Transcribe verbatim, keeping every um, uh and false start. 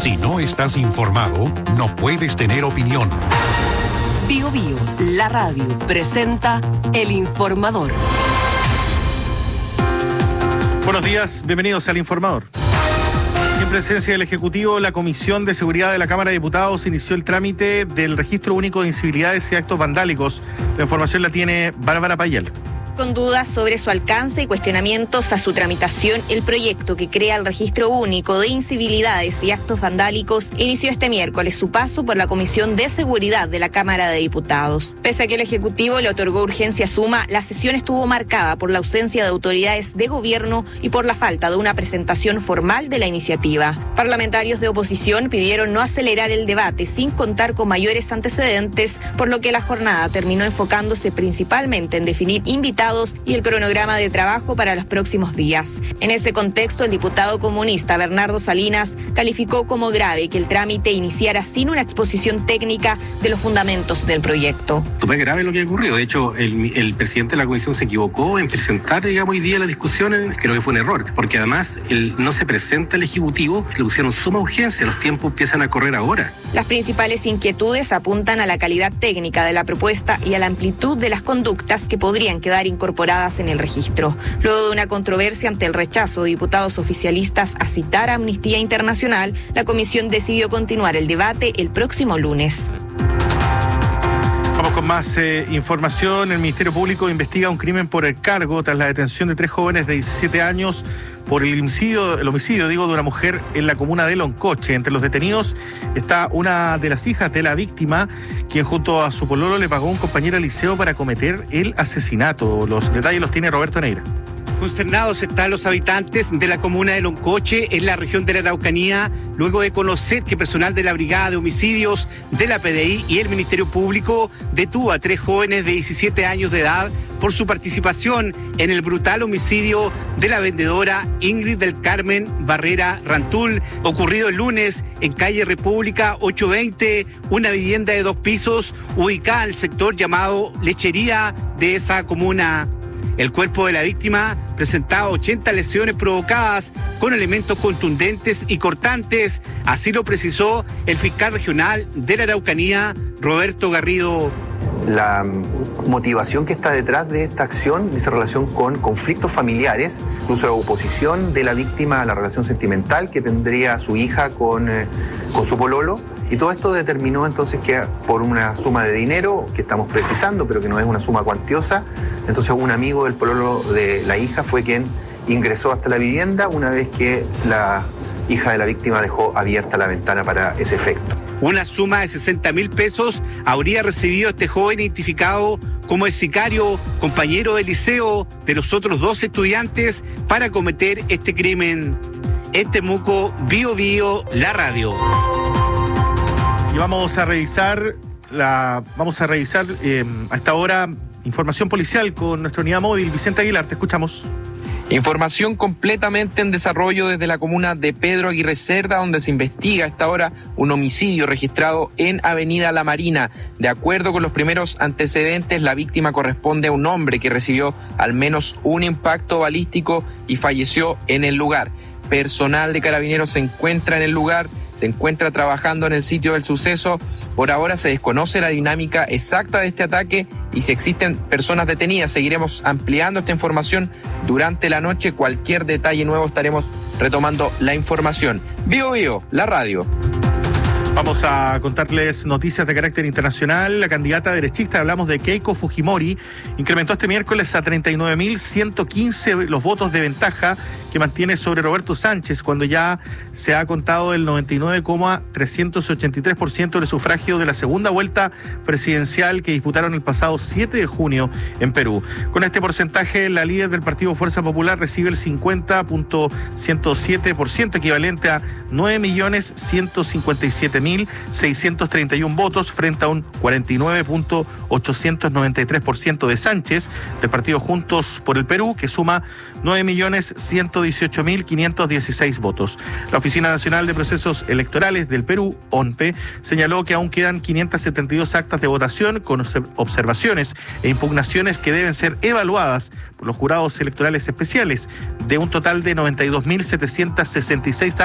Si no estás informado, no puedes tener opinión. Bio Bio, la radio, presenta El Informador. Buenos días, bienvenidos al Informador. Sin presencia del Ejecutivo, la Comisión de Seguridad de la Cámara de Diputados inició el trámite del Registro Único de Incivilidades y Actos Vandálicos. La información la tiene Bárbara Payel. Con dudas sobre su alcance y cuestionamientos a su tramitación, el proyecto que crea el Registro Único de Incivilidades y Actos Vandálicos inició este miércoles su paso por la Comisión de Seguridad de la Cámara de Diputados. Pese a que el Ejecutivo le otorgó urgencia suma, la sesión estuvo marcada por la ausencia de autoridades de gobierno y por la falta de una presentación formal de la iniciativa. Parlamentarios de oposición pidieron no acelerar el debate sin contar con mayores antecedentes, por lo que la jornada terminó enfocándose principalmente en definir invitados y el cronograma de trabajo para los próximos días. En ese contexto, el diputado comunista Bernardo Salinas calificó como grave que el trámite iniciara sin una exposición técnica de los fundamentos del proyecto. Es grave lo que ha ocurrido. De hecho, el, el presidente de la comisión se equivocó en presentar, digamos, hoy día la discusión. Creo que fue un error, porque además el, no se presenta el Ejecutivo, le pusieron suma urgencia, los tiempos empiezan a correr ahora. Las principales inquietudes apuntan a la calidad técnica de la propuesta y a la amplitud de las conductas que podrían quedar incorporadas en el registro. Luego de una controversia ante el rechazo de diputados oficialistas a citar a Amnistía Internacional, la comisión decidió continuar el debate el próximo lunes. Vamos con más eh, información. El Ministerio Público investiga un crimen por el cargo tras la detención de tres jóvenes de diecisiete años por el homicidio, el homicidio, digo, de una mujer en la comuna de Loncoche. Entre los detenidos está una de las hijas de la víctima, quien junto a su pololo le pagó a un compañero al liceo para cometer el asesinato. Los detalles los tiene Roberto Neira. Consternados están los habitantes de la comuna de Loncoche, en la región de la Araucanía, luego de conocer que personal de la Brigada de Homicidios de la P D I y el Ministerio Público detuvo a tres jóvenes de diecisiete años de edad por su participación en el brutal homicidio de la vendedora Ingrid del Carmen Barrera Rantul, ocurrido el lunes en calle República ochocientos veinte, una vivienda de dos pisos ubicada en el sector llamado Lechería de esa comuna. El cuerpo de la víctima presentaba ochenta lesiones provocadas con elementos contundentes y cortantes, así lo precisó el fiscal regional de la Araucanía, Roberto Garrido. La motivación que está detrás de esta acción dice relación con conflictos familiares, incluso la oposición de la víctima a la relación sentimental que tendría su hija con, eh, con su pololo. Y todo esto determinó entonces que por una suma de dinero, que estamos precisando, pero que no es una suma cuantiosa, entonces un amigo del pololo de la hija fue quien ingresó hasta la vivienda una vez que la hija de la víctima dejó abierta la ventana para ese efecto. Una suma de sesenta mil pesos habría recibido este joven identificado como el sicario, compañero de liceo de los otros dos estudiantes, para cometer este crimen. En Temuco, Bio Bio, la radio. Y vamos a revisar la, vamos a revisar eh, a esta hora información policial con nuestra unidad móvil. Vicente Aguilar, te escuchamos. Información completamente en desarrollo desde la comuna de Pedro Aguirre Cerda, donde se investiga a esta hora un homicidio registrado en Avenida La Marina. De acuerdo con los primeros antecedentes, la víctima corresponde a un hombre que recibió al menos un impacto balístico y falleció en el lugar. Personal de Carabineros se encuentra en el lugar, se encuentra trabajando en el sitio del suceso. Por ahora se desconoce la dinámica exacta de este ataque y si existen personas detenidas. Seguiremos ampliando esta información durante la noche. Cualquier detalle nuevo estaremos retomando la información. Bio Bio, la radio. Vamos a contarles noticias de carácter internacional. La candidata derechista, hablamos de Keiko Fujimori, incrementó este miércoles a treinta y nueve mil ciento quince los votos de ventaja que mantiene sobre Roberto Sánchez, cuando ya se ha contado el noventa y nueve coma trescientos ochenta y tres por ciento del sufragio de la segunda vuelta presidencial que disputaron el pasado siete de junio en Perú. Con este porcentaje, la líder del Partido Fuerza Popular recibe el cincuenta coma ciento siete por ciento, equivalente a nueve millones ciento cincuenta y siete mil seiscientos treinta y uno votos, frente a un cuarenta y nueve coma ochocientos noventa y tres por ciento de Sánchez, del partido Juntos por el Perú, que suma nueve millones ciento dieciocho mil quinientos dieciséis votos. La Oficina Nacional de Procesos Electorales del Perú, O N P E, señaló que aún quedan quinientas setenta y dos actas de votación con observaciones e impugnaciones que deben ser evaluadas por los jurados electorales especiales, de un total de noventa y dos mil setecientas sesenta y seis